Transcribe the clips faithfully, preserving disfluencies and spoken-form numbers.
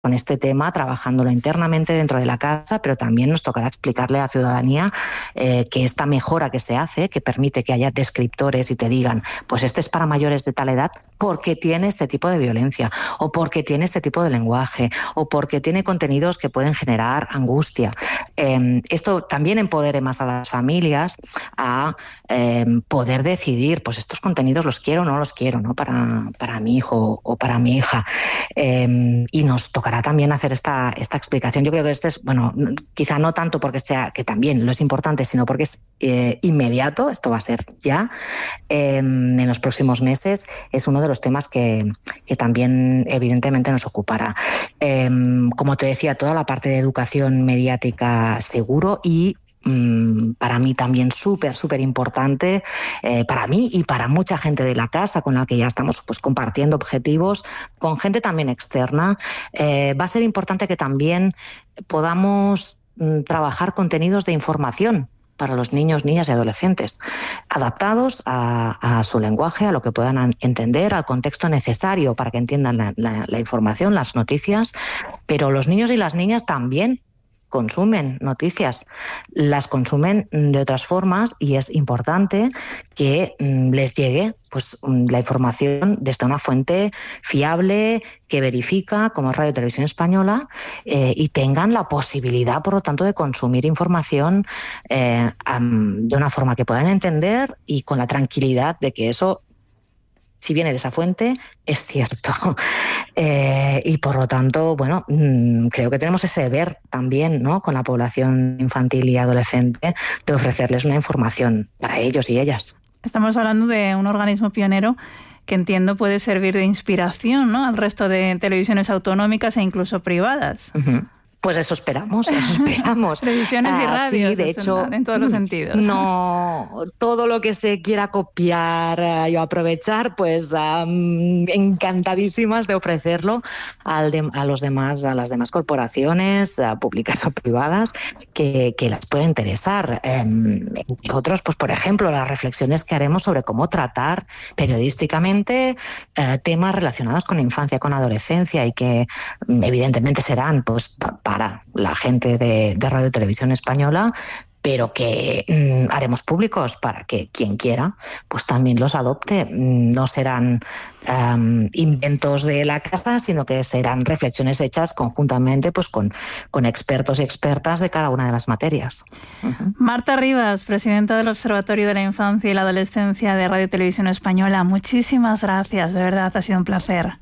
con este tema, trabajándolo internamente dentro de la casa, pero también nos tocará explicarle a la ciudadanía eh, que esta mejora que se hace, que permite que haya descriptores y te digan, pues este es para mayores de tal edad porque tiene este tipo de violencia, o porque tiene este tipo de lenguaje, o porque tiene contenidos que pueden generar angustia. Eh, esto también empodere más a las familias a eh, poder decidir, pues estos contenidos los quiero o no los quiero, ¿no? Para, para mi hijo o para mi hija. Eh, y nos tocará también hacer esta, esta explicación. Yo creo que este es, bueno, quizá no tanto porque sea, que también lo es importante, sino porque es eh, inmediato, esto va a ser ya, eh, en los próximos meses, es uno de los temas que, que también evidentemente nos ocupará. Eh, como te decía, toda la parte de educación mediática seguro y para mí también súper, súper importante, eh, para mí y para mucha gente de la casa con la que ya estamos pues, compartiendo objetivos, con gente también externa. Eh, va a ser importante que también podamos mm, trabajar contenidos de información para los niños, niñas y adolescentes, adaptados a, a su lenguaje, a lo que puedan entender, al contexto necesario para que entiendan la, la, la información, las noticias, pero los niños y las niñas también consumen noticias, las consumen de otras formas y es importante que les llegue pues, la información desde una fuente fiable, que verifica, como es Radio Televisión Española, eh, y tengan la posibilidad, por lo tanto, de consumir información eh, um, de una forma que puedan entender y con la tranquilidad de que eso, si viene de esa fuente, es cierto. Eh, y por lo tanto, bueno, mmm, creo que tenemos ese deber también, ¿no?, con la población infantil y adolescente, de ofrecerles una información para ellos y ellas. Estamos hablando de un organismo pionero que entiendo puede servir de inspiración, ¿no?, al resto de televisiones autonómicas e incluso privadas. Uh-huh. Pues eso esperamos, eso esperamos. Televisiones y radios, ah, sí, de hecho, en todos los sentidos. No, todo lo que se quiera copiar uh, y aprovechar, pues um, encantadísimas de ofrecerlo al de, a los demás, a las demás corporaciones, uh, públicas o privadas, que, que las pueda interesar. Um, otros, pues por ejemplo, las reflexiones que haremos sobre cómo tratar periodísticamente uh, temas relacionados con infancia, con adolescencia y que um, evidentemente serán, pues, pa- para la gente de, de Radio Televisión Española, pero que mmm, haremos públicos para que quien quiera pues también los adopte. No serán um, inventos de la casa, sino que serán reflexiones hechas conjuntamente pues con, con expertos y expertas de cada una de las materias. Uh-huh. Marta Rivas, presidenta del Observatorio de la Infancia y la Adolescencia de Radio Televisión Española, muchísimas gracias, de verdad ha sido un placer.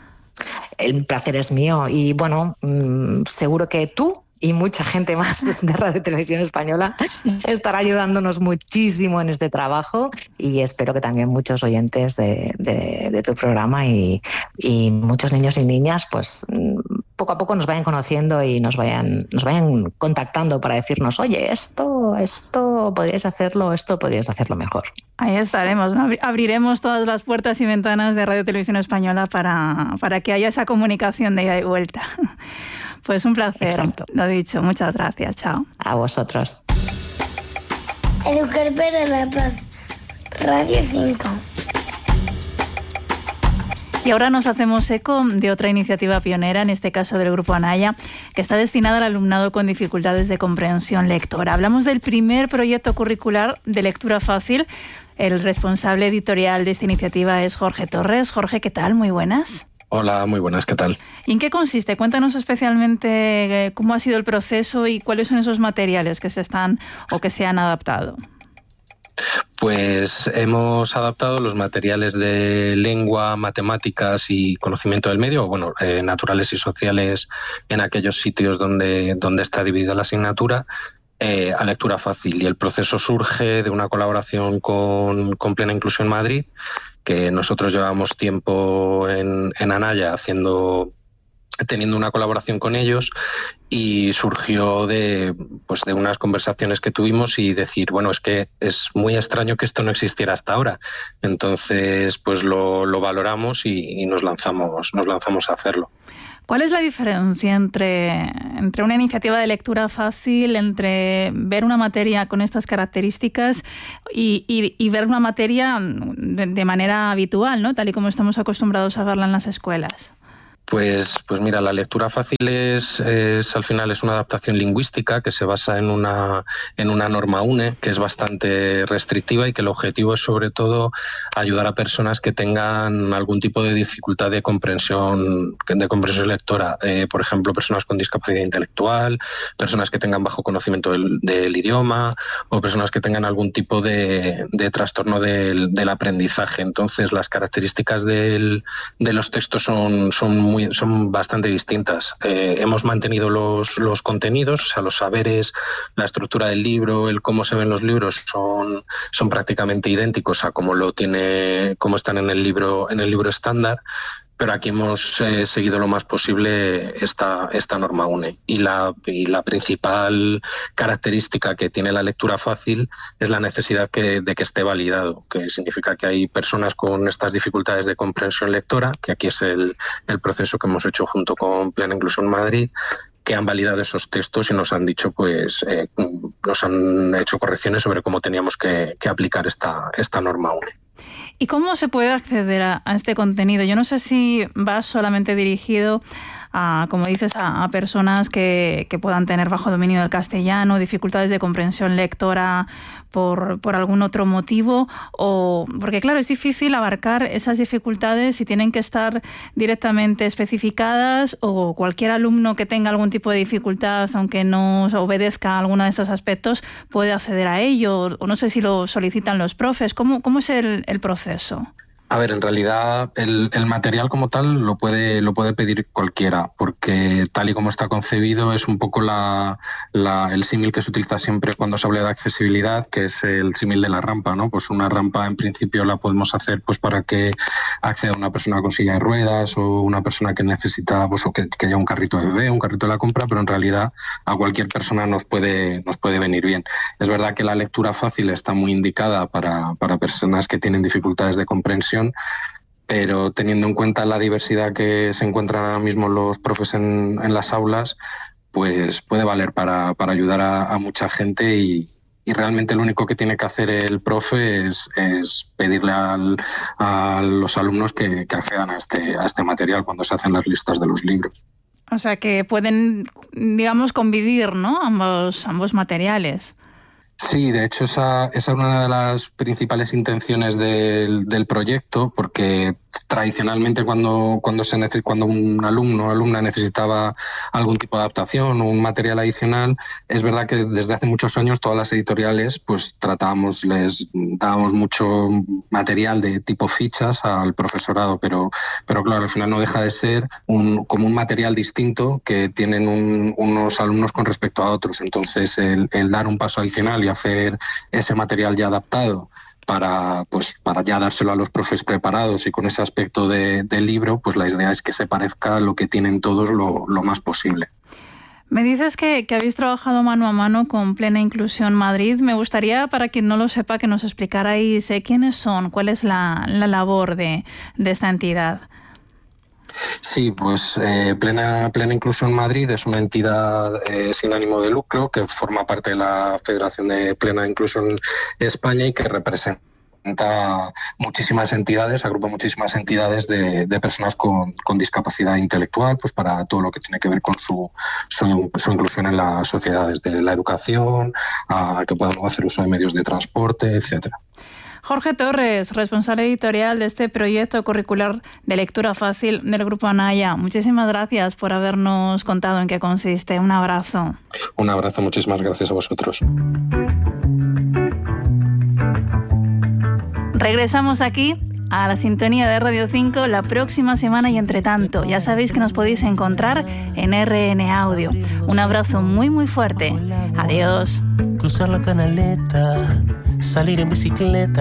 El placer es mío y bueno, mmm, seguro que tú y mucha gente más de Radio Televisión Española estará ayudándonos muchísimo en este trabajo y espero que también muchos oyentes de, de, de tu programa y, y muchos niños y niñas pues poco a poco nos vayan conociendo y nos vayan, nos vayan contactando para decirnos, oye, esto, esto podríais hacerlo, esto podríais hacerlo mejor. Ahí estaremos, ¿no? Abriremos todas las puertas y ventanas de Radio Televisión Española para, para que haya esa comunicación de ida y vuelta. Pues un placer. Exacto. Lo dicho, muchas gracias, chao. A vosotros. Educar para la paz, Radio cinco. Y ahora nos hacemos eco de otra iniciativa pionera, en este caso del Grupo Anaya, que está destinada al alumnado con dificultades de comprensión lectora. Hablamos del primer proyecto curricular de lectura fácil. El responsable editorial de esta iniciativa es Jorge Torres. Jorge, ¿qué tal? Muy buenas. Hola, muy buenas, ¿qué tal? ¿Y en qué consiste? Cuéntanos especialmente cómo ha sido el proceso y cuáles son esos materiales que se están o que se han adaptado. Pues hemos adaptado los materiales de lengua, matemáticas y conocimiento del medio, bueno, eh, naturales y sociales en aquellos sitios donde, donde está dividida la asignatura, eh, a lectura fácil. Y el proceso surge de una colaboración con, con Plena Inclusión Madrid, que nosotros llevamos tiempo en, en Anaya haciendo, teniendo una colaboración con ellos, y surgió de, pues de unas conversaciones que tuvimos y decir, bueno, es que es muy extraño que esto no existiera hasta ahora. Entonces, pues lo, lo valoramos y, y nos lanzamos, nos lanzamos a hacerlo. ¿Cuál es la diferencia entre, entre una iniciativa de lectura fácil, entre ver una materia con estas características y, y, y ver una materia de, de manera habitual, ¿no?, tal y como estamos acostumbrados a verla en las escuelas? Pues, pues mira, la lectura fácil es, es al final es una adaptación lingüística que se basa en una, en una norma U N E que es bastante restrictiva y que el objetivo es sobre todo ayudar a personas que tengan algún tipo de dificultad de comprensión, de comprensión lectora. Eh, por ejemplo, personas con discapacidad intelectual, personas que tengan bajo conocimiento del, del idioma o personas que tengan algún tipo de, de trastorno del, del aprendizaje. Entonces, las características del, de los textos son, son muy son bastante distintas. Eh, hemos mantenido los, los contenidos, o sea, los saberes, la estructura del libro, el cómo se ven los libros son, son prácticamente idénticos a cómo lo tiene, cómo están en el libro, en el libro estándar. Pero aquí hemos eh, seguido lo más posible esta, esta norma U N E. Y la, y la principal característica que tiene la lectura fácil es la necesidad que, de que esté validado, que significa que hay personas con estas dificultades de comprensión lectora, que aquí es el, el proceso que hemos hecho junto con Plena Inclusión Madrid, que han validado esos textos y nos han dicho, pues, eh, nos han hecho correcciones sobre cómo teníamos que, que aplicar esta, esta norma U N E. ¿Y cómo se puede acceder a, a este contenido? Yo no sé si va solamente dirigido a, como dices, a, a personas que, que puedan tener bajo dominio del castellano, dificultades de comprensión lectora por, por algún otro motivo, o porque claro, es difícil abarcar esas dificultades si tienen que estar directamente especificadas, o cualquier alumno que tenga algún tipo de dificultad, aunque no obedezca a alguno de estos aspectos, puede acceder a ello, o no sé si lo solicitan los profes. ¿Cómo, cómo es el, el proceso? A ver, en realidad el, el material como tal lo puede lo puede pedir cualquiera, porque tal y como está concebido es un poco la, la, el símil que se utiliza siempre cuando se habla de accesibilidad, que es el símil de la rampa, ¿no? Pues una rampa en principio la podemos hacer pues para que acceda una persona con silla de ruedas o una persona que necesita, pues, o que, que haya un carrito de bebé, un carrito de la compra, pero en realidad a cualquier persona nos puede nos puede venir bien. Es verdad que la lectura fácil está muy indicada para, para personas que tienen dificultades de comprensión, pero teniendo en cuenta la diversidad que se encuentran ahora mismo los profes en, en las aulas, pues puede valer para, para ayudar a, a mucha gente y, y realmente lo único que tiene que hacer el profe es, es pedirle al, a los alumnos que, que accedan a este, a este material cuando se hacen las listas de los libros. O sea, que pueden, digamos, convivir, ¿no? Ambos, ambos materiales. Sí, de hecho esa, esa es una de las principales intenciones del, del proyecto, porque tradicionalmente cuando cuando se neces- cuando un alumno o alumna necesitaba algún tipo de adaptación o un material adicional, es verdad que desde hace muchos años todas las editoriales pues tratábamos, les dábamos mucho material de tipo fichas al profesorado, pero pero claro, al final no deja de ser un, como un material distinto que tienen un, unos alumnos con respecto a otros. Entonces el, el dar un paso adicional y hacer ese material ya adaptado para pues para ya dárselo a los profes preparados y con ese aspecto de, del libro, pues la idea es que se parezca a lo que tienen todos lo, lo más posible. Me dices que, que habéis trabajado mano a mano con Plena Inclusión Madrid. Me gustaría, para quien no lo sepa, que nos explicarais eh, quiénes son, cuál es la, la labor de, de esta entidad. Sí, pues eh, Plena, Plena Inclusión Madrid es una entidad eh, sin ánimo de lucro que forma parte de la Federación de Plena Inclusión España y que representa muchísimas entidades, agrupa muchísimas entidades de, de personas con, con discapacidad intelectual, pues para todo lo que tiene que ver con su, su, su inclusión en la sociedad, desde la educación, a que puedan hacer uso de medios de transporte, etcétera. Jorge Torres, responsable editorial de este proyecto curricular de lectura fácil del Grupo Anaya. Muchísimas gracias por habernos contado en qué consiste. Un abrazo. Un abrazo, muchísimas gracias a vosotros. Regresamos aquí a la sintonía de Radio cinco la próxima semana y entre tanto, ya sabéis que nos podéis encontrar en R N Audio. Un abrazo muy muy fuerte. Adiós. Cruzar la canaleta, salir en bicicleta.